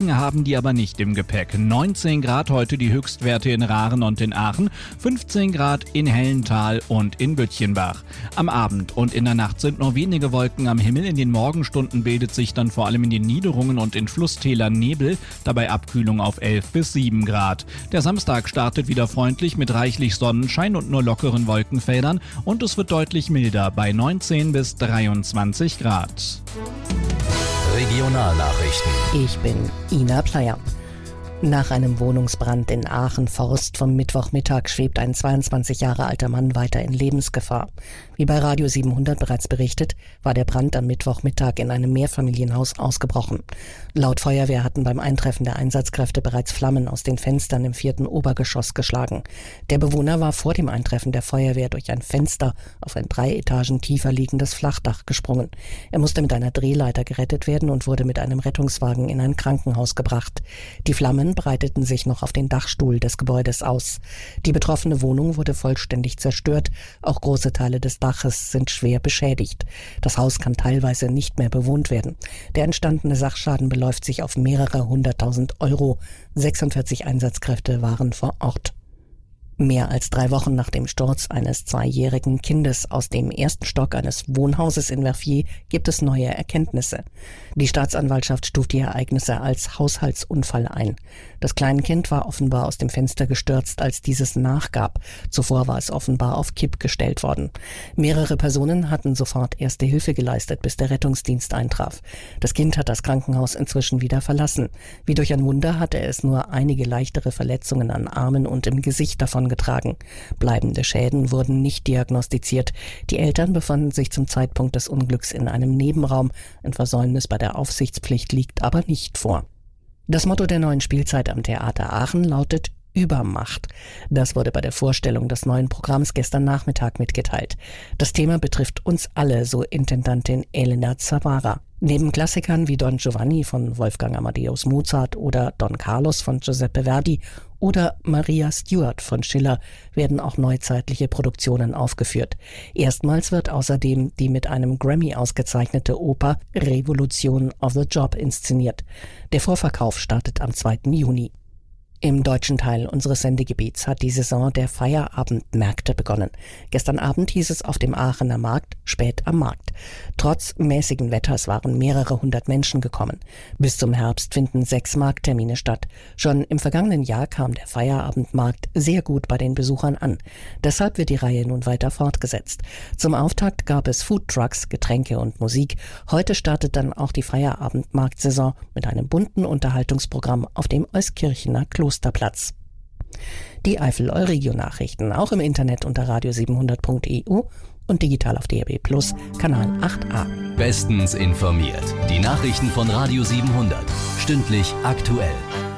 Regen haben die aber nicht im Gepäck. 19 Grad heute die Höchstwerte in Raren und in Aachen, 15 Grad in Hellental und in Böttchenbach. Am Abend und in der Nacht sind nur wenige Wolken am Himmel. In den Morgenstunden bildet sich dann vor allem in den Niederungen und in Flusstälern Nebel, dabei Abkühlung auf 11 bis 7 Grad. Der Samstag startet wieder freundlich mit reichlich Sonnenschein und nur lockeren Wolkenfeldern und es wird deutlich milder bei 19 bis 23 Grad. Regionalnachrichten. Ich bin Ina Pleyer. Nach einem Wohnungsbrand in Aachen-Forst vom Mittwochmittag schwebt ein 22 Jahre alter Mann weiter in Lebensgefahr. Wie bei Radio 700 bereits berichtet, war der Brand am Mittwochmittag in einem Mehrfamilienhaus ausgebrochen. Laut Feuerwehr hatten beim Eintreffen der Einsatzkräfte bereits Flammen aus den Fenstern im 4. Obergeschoss geschlagen. Der Bewohner war vor dem Eintreffen der Feuerwehr durch ein Fenster auf ein 3 Etagen tiefer liegendes Flachdach gesprungen. Er musste mit einer Drehleiter gerettet werden und wurde mit einem Rettungswagen in ein Krankenhaus gebracht. Die Flammen breiteten sich noch auf den Dachstuhl des Gebäudes aus. Die betroffene Wohnung wurde vollständig zerstört. Auch große Teile des Daches sind schwer beschädigt. Das Haus kann teilweise nicht mehr bewohnt werden. Der entstandene Sachschaden beläuft sich auf mehrere 100.000 Euro. 46 Einsatzkräfte waren vor Ort. Mehr als 3 Wochen nach dem Sturz eines 2-jährigen Kindes aus dem 1. Stock eines Wohnhauses in Verviers gibt es neue Erkenntnisse. Die Staatsanwaltschaft stuft die Ereignisse als Haushaltsunfall ein. Das Kleinkind war offenbar aus dem Fenster gestürzt, als dieses nachgab. Zuvor war es offenbar auf Kipp gestellt worden. Mehrere Personen hatten sofort erste Hilfe geleistet, bis der Rettungsdienst eintraf. Das Kind hat das Krankenhaus inzwischen wieder verlassen. Wie durch ein Wunder hatte es nur einige leichtere Verletzungen an Armen und im Gesicht davongetragen. Bleibende Schäden wurden nicht diagnostiziert. Die Eltern befanden sich zum Zeitpunkt des Unglücks in einem Nebenraum. Ein Versäumnis bei der Aufsichtspflicht liegt aber nicht vor. Das Motto der neuen Spielzeit am Theater Aachen lautet Übermacht. Das wurde bei der Vorstellung des neuen Programms gestern Nachmittag mitgeteilt. Das Thema betrifft uns alle, so Intendantin Elena Zavara. Neben Klassikern wie Don Giovanni von Wolfgang Amadeus Mozart oder Don Carlos von Giuseppe Verdi oder Maria Stuart von Schiller werden auch neuzeitliche Produktionen aufgeführt. Erstmals wird außerdem die mit einem Grammy ausgezeichnete Oper Revolution of the Job inszeniert. Der Vorverkauf startet am 2. Juni. Im deutschen Teil unseres Sendegebiets hat die Saison der Feierabendmärkte begonnen. Gestern Abend hieß es auf dem Aachener Markt spät am Markt. Trotz mäßigen Wetters waren mehrere 100 Menschen gekommen. Bis zum Herbst finden 6 Markttermine statt. Schon im vergangenen Jahr kam der Feierabendmarkt sehr gut bei den Besuchern an. Deshalb wird die Reihe nun weiter fortgesetzt. Zum Auftakt gab es Foodtrucks, Getränke und Musik. Heute startet dann auch die Feierabendmarktsaison mit einem bunten Unterhaltungsprogramm auf dem Euskirchener Klosterplatz. Die Eifel-Euregio-Nachrichten auch im Internet unter radio700.eu und digital auf DAB+ Kanal 8a. Bestens informiert. Die Nachrichten von Radio 700. Stündlich aktuell.